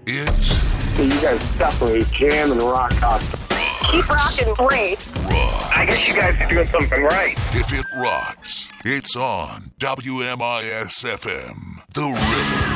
is... You guys separate jam and rock concert. Keep rocking great. Rock. I guess you guys are doing something right. If it rocks, it's on WMIS-FM. The River.